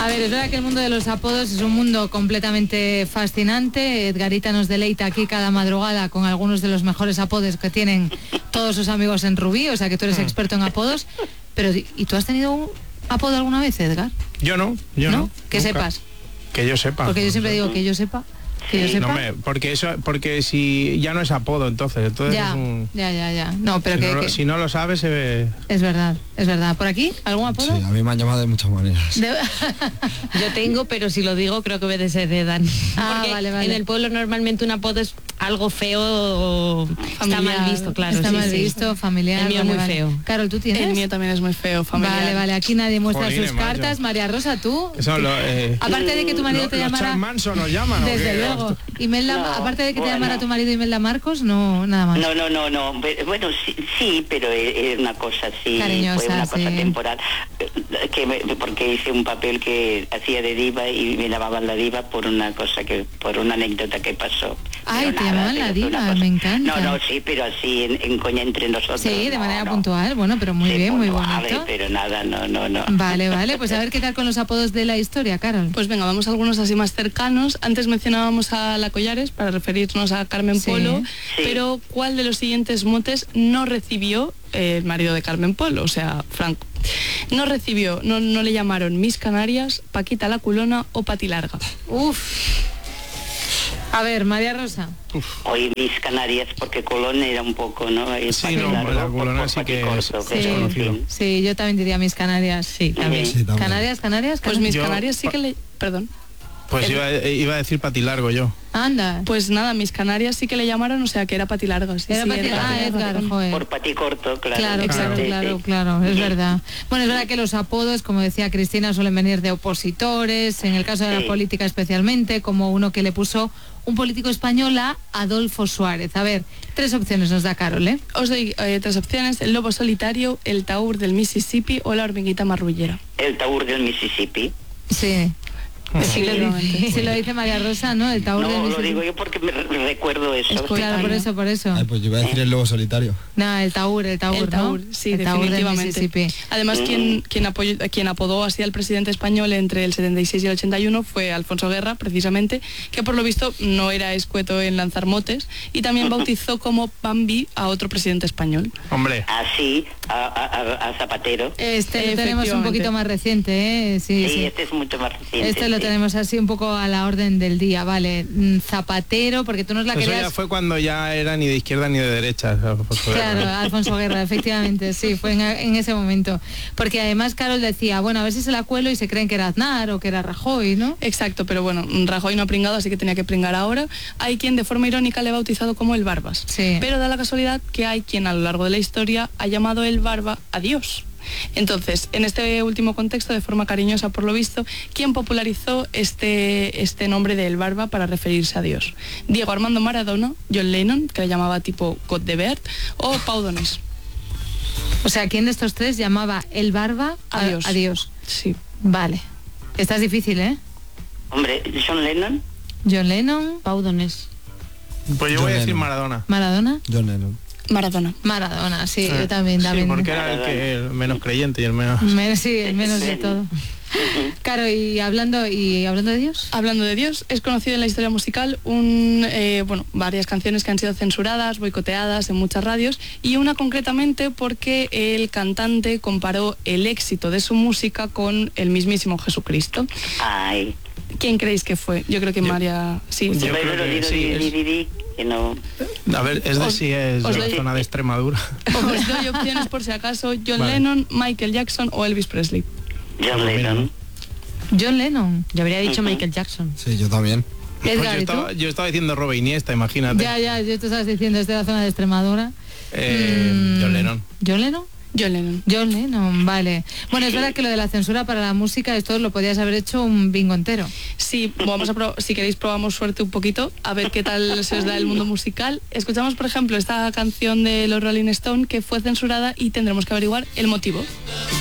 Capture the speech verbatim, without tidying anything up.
A ver, es verdad que el mundo de los apodos es un mundo completamente fascinante. Edgarita nos deleita aquí cada madrugada con algunos de los mejores apodos que tienen todos sus amigos en Rubí, o sea que tú eres experto en apodos. Pero, ¿y tú has tenido un apodo alguna vez, Edgar? Yo no, yo no. ¿No? Que nunca. sepas. Que yo sepa. Porque yo siempre digo que yo sepa. Que yo sepa. No, me, porque eso, porque si ya no es apodo, entonces, entonces ya, es un... ya, ya, ya. No, pero si que, no, que... si no lo sabes, se ve... Es verdad, es verdad. ¿Por aquí? ¿Algún apodo? Sí, a mí me han llamado de muchas maneras. De... Yo tengo, pero si lo digo creo que me desheredan. Ah, Porque vale, vale. en el pueblo normalmente un apodo es algo feo o familiar. Está mal visto, claro. Está sí, mal sí. visto, familiar. El mío vale, muy vale. feo. Carol, ¿tú tienes? El mío también es muy feo, familiar. Vale, vale, aquí nadie muestra Jolines, sus macho. cartas. María Rosa, ¿tú? Son los, eh, Aparte de que tu marido lo- te los llamara... Charles Manson nos llaman, ¿o Desde qué? luego. Imelda, No, aparte de que te bueno. llamara tu marido Imelda Marcos, no, nada más. No, no, no, no. Bueno, sí, sí, pero es una cosa así, Cariñosa, fue una cosa sí. temporal, que me- porque hice un papel que hacía de diva y me llamaban la diva por una cosa que, por una anécdota que pasó. Ay, Pero te nada, llamaban la pero fue una diva, cosa- me encanta. No, no, sí, pero así en, en coña entre nosotros. Sí, de no, manera no. puntual, bueno, pero muy Sí, bien, muy puntual, bonito. pero nada, no, no, no. Vale, vale, pues a ver qué tal con los apodos de la historia, Carol. Pues venga, vamos a algunos así más cercanos. Antes mencionábamos a la Collares para referirnos a Carmen Sí. Polo, Sí. pero ¿cuál de los siguientes motes no recibió eh, el marido de Carmen Polo, o sea, Franco? No recibió, no, no le llamaron Miss Canarias, Paquita la Culona o Pati Larga. Uf. A ver, María Rosa. Hoy mis Canarias, porque Colón era un poco, ¿no? El Sí, Pati no, Largo, la por- Colona por sí Pati que Corto, es- pero es en conocido. fin. Sí, yo también diría mis Canarias. Sí, también. Sí. Sí, también. Canarias, Canarias, Pues Canarias. Miss Yo- Canarias sí que le... Perdón. Pues iba, iba a decir patilargo yo. Anda. Pues nada, Miss Canarias sí que le llamaron, o sea, que era Pati Larga. Sí, Era sí, Pati- era ah, Pati Larga, Edgar, perdón. joder. Por Pati Corto, claro. Claro, claro, Sí, claro, sí. claro, es Sí. verdad. Bueno, es verdad que los apodos, como decía Cristina, suelen venir de opositores, en el caso de la Sí. política especialmente, como uno que le puso un político español a Adolfo Suárez. A ver, tres opciones nos da Carol, ¿eh? Os doy eh, tres opciones: el lobo solitario, el taur del Mississippi o la hormiguita marrullera. El Taur del Mississippi. Sí. Sí, lo dice, sí, lo dice María Rosa, ¿no? El Taur del No, lo Mississippi. digo yo porque me re- recuerdo eso. Es Claro, por eso, por eso. Ay, pues yo iba a decir el lobo solitario. No, el Taur, el Taur, El Taur, ¿no? sí, el Taur del definitivamente. Mississippi. Además, quien, quien, apoyó, quien apodó así al presidente español entre el setenta y seis y el ochenta y uno fue Alfonso Guerra, precisamente, que por lo visto no era escueto en lanzar motes, y también bautizó como Bambi a otro presidente español. Hombre, Así, a, a- a Zapatero. Este lo tenemos un Efectivamente. poquito más reciente, ¿eh? Sí, Sí, sí. este es mucho más reciente. Este lo sí. tenemos así un poco a la orden del día, vale. Mm, Zapatero, porque tú nos la eso querías... ya fue cuando ya era ni de izquierda ni de derecha. o sea, pues, joder, Claro, Alfonso Guerra, efectivamente, sí, fue en, en ese momento. Porque además Carol decía, bueno, a ver si se la cuelo y se creen que era Aznar o que era Rajoy, ¿no? Exacto, pero bueno, Rajoy no ha pringado, así que tenía que pringar ahora. Hay quien de forma irónica le ha bautizado como el Barbas. Sí. Pero da la casualidad que hay quien a lo largo de la historia ha llamado el Barba a Dios. Entonces, en este último contexto, de forma cariñosa por lo visto, ¿quién popularizó este, este nombre de El Barba para referirse a Dios? Diego Armando Maradona, John Lennon, que le llamaba tipo God de Bert, o Pau Donés. O sea, ¿quién de estos tres llamaba el barba a, A Dios. a Dios? Sí. Vale. Esta es difícil, ¿eh? Hombre, John Lennon. John Lennon, Pau Donés. Pues yo John voy a decir Lennon. Maradona. Maradona. John Lennon. Maradona. Maradona, sí, Ah, yo también, sí, también. porque era el, que, el menos creyente y el menos... Men- sí, el menos de todo. Claro, y hablando, y hablando de Dios. Hablando de Dios, es conocido en la historia musical un, eh, bueno, varias canciones que han sido censuradas, boicoteadas en muchas radios, y una concretamente porque el cantante comparó el éxito de su música con el mismísimo Jesucristo. Ay. ¿Quién creéis que fue? Yo creo que Yo- María... Sí, Yo sí. Pero creo que di- sí, di- es- di- di- di, que no. A ver, es de Os- si es os de la doy- zona de Extremadura. Os doy opciones por si acaso: John Vale. Lennon, Michael Jackson o Elvis Presley. John Lennon. John Lennon. Yo habría dicho Ujú. Michael Jackson. Sí, yo también. Pues Edgar, yo, ¿y tú? estaba, yo estaba diciendo Robert Iniesta, imagínate. Ya, ya, yo te estabas diciendo, es de la zona de Extremadura. Eh, Mm, John Lennon. ¿John Lennon? John Lennon. John Lennon, vale. Bueno, es verdad que lo de la censura para la música, esto lo podías haber hecho un bingo entero. Sí, vamos a pro- si queréis probamos suerte un poquito, a ver qué tal se os da el mundo musical. Escuchamos, por ejemplo, esta canción de los Rolling Stone que fue censurada y tendremos que averiguar el motivo.